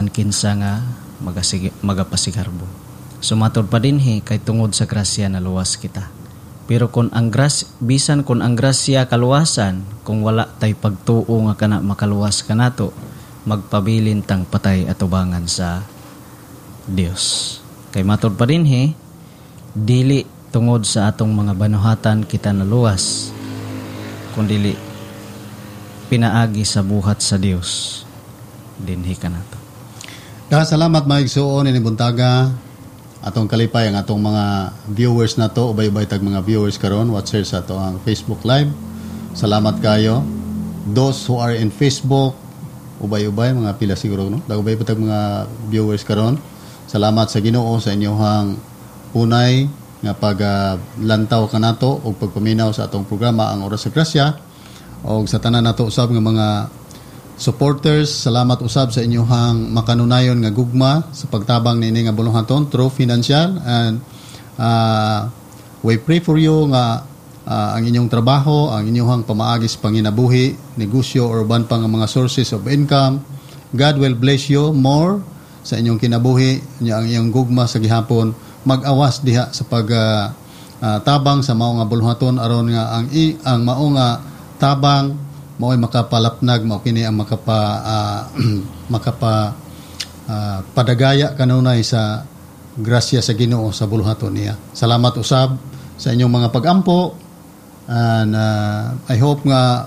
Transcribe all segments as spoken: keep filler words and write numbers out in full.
bisan kinsa nga magasig magapasigarbo. Sumatod pa dinhi kay tungod sa grasya na luwas kita. Pero kung ang gras bisan kung ang grasya kaluwasan, kung wala tay pagtuo nga kana makaluwas kanato, magpabilin tang patay atubangan sa Dios. Kay matod pa dinhi, dili tungod sa atong mga banuhatan kita naluwas, kundili pinaagi sa buhat sa Dios dinhi kanato. Da salamat mga igsuon ini buntaga atong kalipay ang atong mga viewers nato, ubay-ubay tag mga viewers karon watchers sa ato ang Facebook live. Salamat kayo. Those who are in Facebook, ubay-ubay mga pila siguro no. Dagubay pa tag mga viewers karon. Salamat sa Ginoo sa inyong unay nga paglantaw uh, kanato og pagpaminaw sa atong programa ang Oras sa Grasya, og sa tanan nato usab nga mga supporters. Salamat usab sa inyong makanunayon nga gugma sa pagtabang niini nga bulonghaton through financial, and uh, we pray for you nga uh, ang inyong trabaho, ang inyong pamaagis panginabuhi, negosyo or uban pang mga sources of income, God will bless you more sa inyong kinabuhi. Ang inyong gugma sa gihapon mag-awas diha sa pag uh, uh, tabang sa mao nga bulhaton aron nga ang i, ang mao nga tabang mao'y makapalapnag, mao kini ang makapa uh, makapa uh, padagaya kanunay sa grasya sa Ginoo sa bulhaton niya. Salamat usab sa inyong mga pag-ampo, and uh, I hope nga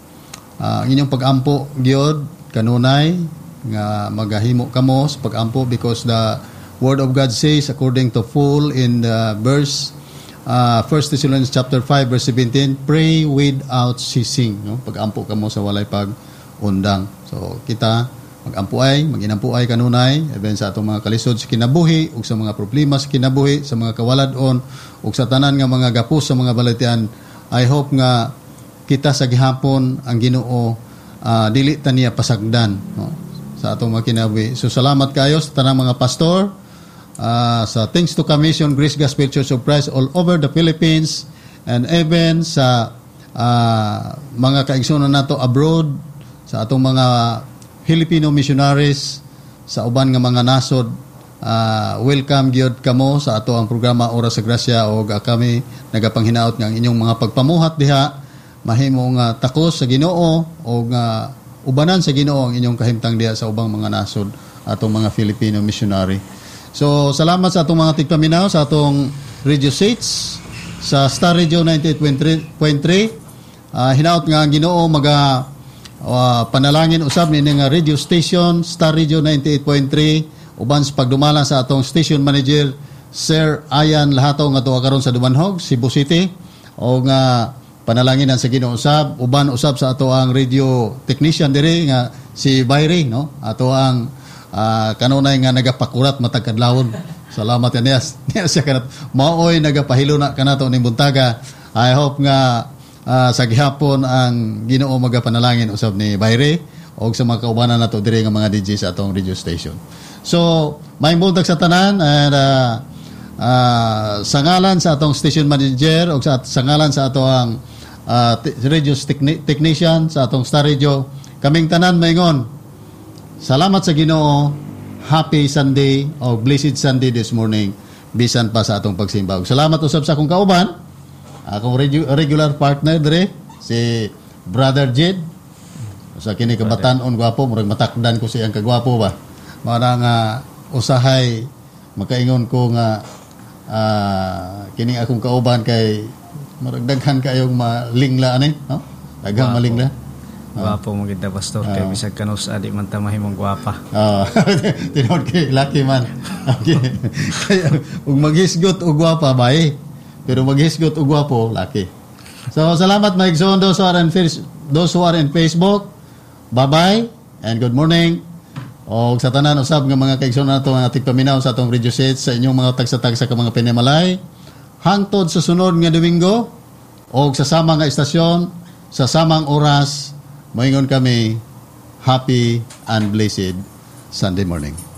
uh, ang inyong pag-ampo gyud kanunay nga magahimo kamo sa pag-ampo, because the Word of God says, according to full in the verse, uh, First Thessalonians chapter five, verse seventeen, pray without ceasing. No? Pag-ampo ka mo sa walay pag-undang. So, kita, mag-ampuay, mag-inampuay kanunay, even sa atong mga kalisod sa kinabuhi, o sa mga problema sa kinabuhi, sa mga kawaladon, o sa tanan nga mga gapos sa mga balatian. I hope nga kita sa gihapon ang Ginoo, uh, dili ta niya pasagdan, no? Sa atong mga kinabuhi. So, salamat kayo sa tanang mga pastor, Uh, sa Things to Commission Grace Gospel Church of Christ all over the Philippines, and even sa uh, mga kaigsunan nato abroad, sa atong mga Filipino missionaries sa uban nga mga nasod. Uh, welcome gyud kamo sa ato ang programa Oras sa Grasya, o kami nagapanghinaot nga ang inyong mga pagpamuhat diha mahimo nga takos sa Ginoo, o nga ubanan sa Ginoo ang inyong kahimtang diha sa ubang mga nasod atong mga Filipino missionary. So, salamat sa atong mga tigpaminaw sa atong radio seats sa Star Radio ninety-eight point three. Uh, hinaut nga ang Ginoo maga uh, panalangin usab ni nga radio station Star Radio ninety-eight point three, uban sa pagdumala sa atong station manager Sir Ayan Lahato nga tuwa karon sa Dumanhog, Cebu City, o nga panalangin sa Ginoo usab uban usab sa ato ang radio technician diri nga si Bayri, no? Ato ang Uh, kanunay nga nagapakurat matag kadlawon. Salamat yan yes. Yes siya kanat. Maoy nagapahilo na kanato ning buntaga. I hope nga uh, sa gihapon ang Ginoo magapanalangin usab ni Bayre o sa mga kaubanan nato diri nga mga D J sa atong radio station. So, may buntag sa tanan, and uh, uh, sa ngalan sa atong station manager o sa, sa ngalan sa atong uh, radio techni- technician sa atong Star Radio, kaming tanan maingon, salamat sa Ginoo. Happy Sunday o blessed Sunday this morning, bisan pa sa atong pagsimba. Salamat usab sa akong kauban, akong regu- regular partner dire si Brother Jed. Sa kini kabatan-on gwapo, murag matakdan ko siyang kagwapo ba. Mara nga usahay makaingon ko nga uh, kini akong kauban kay murag daghan kayong malingla ani, no? Daghang malingla. Gwapo mo gid pastor, kay uh, bisag kanus adi man ta mahimong gwapa. Ah, tinod kay lucky man. Okay. Kaya ug maghisgot og gwapa bay, pero maghisgot og gwapo lucky. So salamat Mike Zon, those who are in those who are in Facebook. Bye-bye and good morning. O sa tanan usab nga mga kaigsoon nato nga tigpaminaw sa atong radio set sa inyong mga tagsa-tagsa ka mga pinimalay. Hangtod sa sunod nga Domingo o sa sama nga istasyon, sa samang oras, moingon kami, happy and blessed Sunday morning.